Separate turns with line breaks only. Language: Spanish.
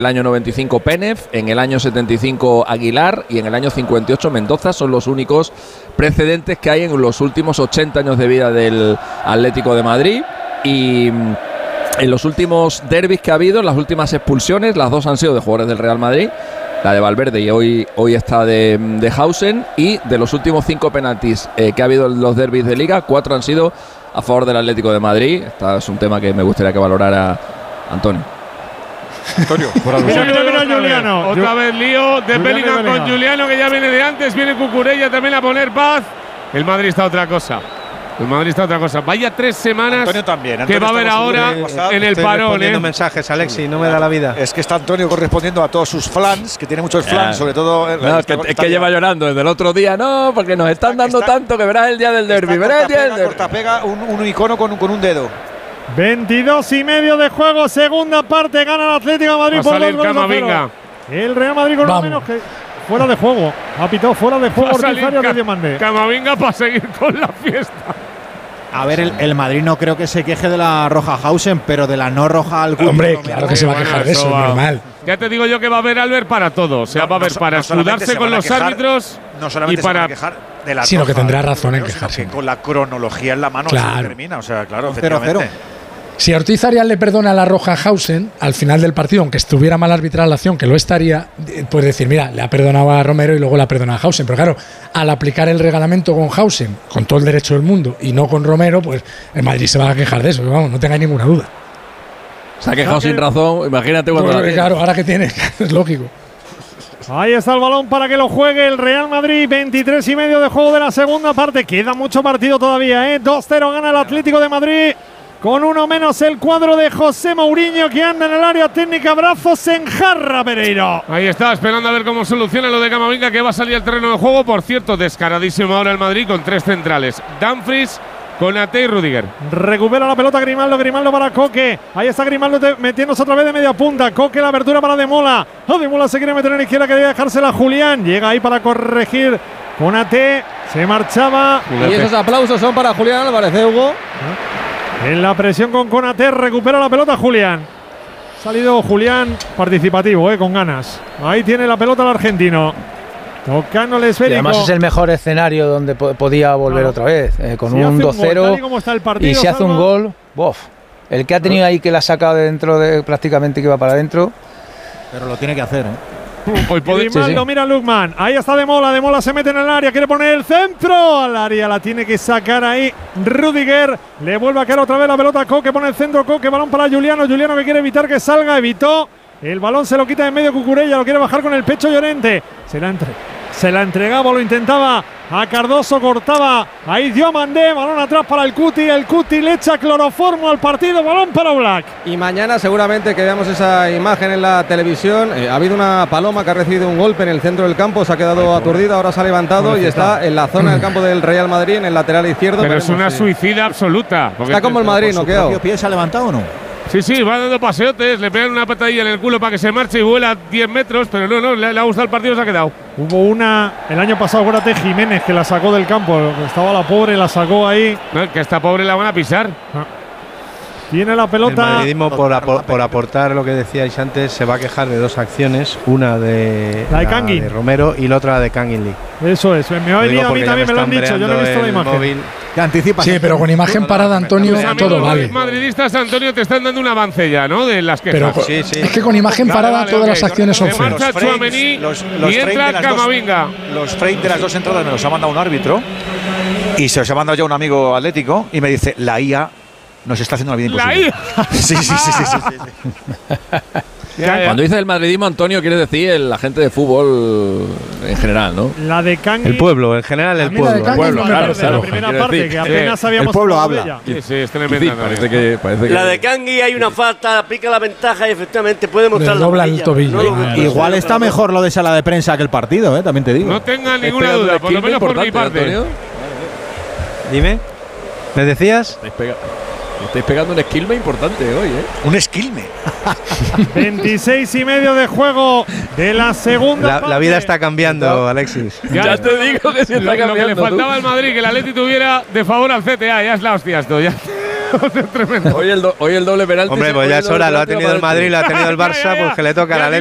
el año 95 Pénez, en el año 75 Aguilar y en el año 58 Mendoza. Son los únicos precedentes que hay en los últimos 80 años de vida del Atlético de Madrid. Y en los últimos derbis que ha habido, las últimas expulsiones, las dos han sido de jugadores del Real Madrid, la de Valverde y hoy está de Hausen. Y de los últimos 5 penaltis que ha habido en los derbis de Liga, 4 han sido a favor del Atlético de Madrid. Este es un tema que me gustaría que valorara Antonio.
Por
mira Juliano.
Otra vez lío de Bellingham con Juliano, que ya viene de antes. Viene Cucurella también a poner paz. El Madrid está otra cosa. Vaya 3 semanas
Antonio también.
que va a haber ahora en el parón.
Mensajes, Alexis, no me da la vida.
Es que está Antonio correspondiendo a todos sus flans, que tiene muchos flans, sobre todo.
Es que lleva llorando desde el otro día, no, porque nos están dando tanto que verás el día del derbi.
Cortapega, un icono con un dedo.
22 y medio de juego, segunda parte, gana el Atlético de Madrid por 2-0. El Real Madrid con lo menos que fuera de juego. Ha pitado fuera de juego Ortizario que demande.
Camavinga para seguir con la fiesta.
A ver, el Madrid no creo que se queje de la roja Hausen, pero de la no roja al Guti.
Hombre, claro que se va a quejar de eso, normal.
Ya te digo yo que va a haber Albert para todo. O sea, va a haber para escudarse con los árbitros
no solamente
y para
quejar de la
sino
roja,
que tendrá razón en quejarse.
Con la cronología en la mano se termina. O sea, claro, efectivamente.
Si Ortiz Arias le perdona la roja a Hausen al final del partido, aunque estuviera mal arbitrada la acción, que lo estaría, pues decir, mira, le ha perdonado a Romero y luego le ha perdonado a Hausen. Pero claro, al aplicar el reglamento con Hausen, con todo el derecho del mundo, y no con Romero, pues el Madrid se va a quejar de eso, vamos, no tengáis ninguna duda.
Se ha quejado sin razón, imagínate cuando
claro, ahora que tiene, es lógico.
Ahí está el balón para que lo juegue el Real Madrid. 23 y medio de juego de la segunda parte. Queda mucho partido todavía, 2-0 gana el Atlético de Madrid. Con uno menos el cuadro de José Mourinho, que anda en el área técnica. Brazos en jarra, Pereiro.
Ahí está, esperando a ver cómo soluciona lo de Camavinga, que va a salir al terreno de juego. Por cierto, descaradísimo ahora el Madrid con 3 centrales: Dumfries, Konaté y Rudiger.
Recupera la pelota Grimaldo para Coque. Ahí está Grimaldo metiéndose otra vez de media punta. Coque, la abertura para De Mola. De Mola se quiere meter en la izquierda, quería dejársela a Julián. Llega ahí para corregir Konaté. Se marchaba.
Y esos aplausos son para Julián Álvarez, Hugo.
En la presión con Konaté, recupera la pelota Julián. Salido Julián participativo, con ganas. Ahí tiene la pelota el argentino. Tocando el esférico.
Y además es el mejor escenario donde podía volver otra vez. Con un 2-0 y si hace un gol, el que ha tenido ahí que la saca de dentro, prácticamente que va para adentro.
Pero lo tiene que hacer,
Grimaldo, mira Lukman. Ahí está De Mola se mete en el área, quiere poner el centro al área, la tiene que sacar ahí Rudiger. Le vuelve a caer otra vez la pelota a Coque, pone el centro Coque, balón para Juliano que quiere evitar que salga, evitó. El balón se lo quita en medio Cucurella, lo quiere bajar con el pecho Llorente. Se la entregaba, lo intentaba a Cardoso, cortaba. Ahí dio a Mandé, balón atrás para el Cuti le echa cloroformo al partido, balón para Oblak.
Y mañana seguramente que veamos esa imagen en la televisión. Ha habido una paloma que ha recibido un golpe en el centro del campo, se ha quedado aturdida, ahora se ha levantado y está en la zona del campo del Real Madrid, en el lateral izquierdo.
Pero es una suicida absoluta.
Está como el Madrid, noqueado.
¿Su pie se ha levantado o no?
Sí, va dando paseotes, le pegan una patadilla en el culo para que se marche y vuela 10 metros, pero no, le ha gustado el partido, se ha quedado.
Hubo una, el año pasado, acuérdate, Jiménez, que la sacó del campo, estaba la pobre, la sacó ahí.
No, que esta pobre la van a pisar.
Tiene la pelota.
El madridismo, por aportar lo que decíais antes, se va a quejar de 2 acciones, una de Romero y la otra de Kangin Lee.
Eso es, me ha venido a mí también, me lo han dicho, yo no he visto la imagen.
Que anticipa.
Sí, pero con imagen parada, Antonio, todo vale.
Los madridistas, Antonio, te están dando un avance ya, ¿no? De las quejas.
Pero es que con imagen parada todas las acciones son feas.
Marcha Tchouaméni y entra Camavinga.
Los frames de las 2 entradas me los ha mandado un árbitro y se los ha mandado ya un amigo atlético y me dice, la IA nos está haciendo la vida imposible.
¿La IA?
Sí.
Cuando dices el madridismo, Antonio, quieres decir la gente de fútbol en general, ¿no?
La de Kangin.
El pueblo, en general el pueblo.
Claro. La primera parte, que apenas sabíamos.
El pueblo habla.
Sí, es tremenda.
Parece que
la de Kangui hay una falta, aplica la ventaja y efectivamente puede mostrar la
dobla el tobillo.
Igual está mejor lo de sala de prensa que el partido, también te digo.
No tenga ninguna duda, por lo menos por mi parte.
Dime, ¿me decías?
Estáis pegando un esquilme importante hoy,
Un esquilme.
26 y medio de juego de la segunda parte.
La vida está cambiando, Alexis.
Ya te digo que sí está cambiando.
Lo que le faltaba al Madrid, que el Atleti tuviera de favor al CTA, ya es la hostia esto. Ya.
Tremendo.
Hoy el doble penalti.
Hombre, pues ya es hora, lo ha tenido el Madrid, lo ha tenido el Barça, pues que le toca al Atlético.